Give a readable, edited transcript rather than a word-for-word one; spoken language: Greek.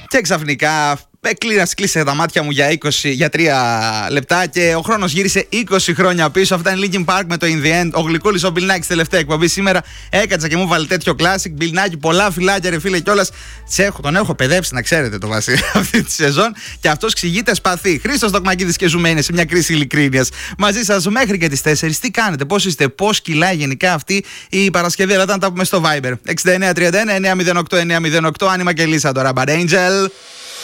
Και ξαφνικά κλείσε τα μάτια μου για 3 λεπτά και ο χρόνος γύρισε 20 χρόνια πίσω. Αυτά είναι Linkin Park με το In The End. Ο γλυκούλης ο Bill Nackis, τελευταία εκπομπή σήμερα. Έκατσα και μου βάλε τέτοιο classic. Bill Nackis, πολλά φιλάκια, ρε φίλε, κιόλας. Τον έχω παιδεύσει, να ξέρετε, το Βασίλη αυτή τη σεζόν. Και αυτός ξηγείται σπαθί. Χρήστος Τοκμακίδης και Ζουme είναι σε μια κρίση ειλικρίνειας. Μαζί σας μέχρι και τις 4. Τι κάνετε, πώς είστε, πώς κυλάει γενικά αυτή η Παρασκευή? Αλλά να τα πούμε στο Viber. 6931 908 908. Άνιμα και Λίσα τώρα. Bad Angel.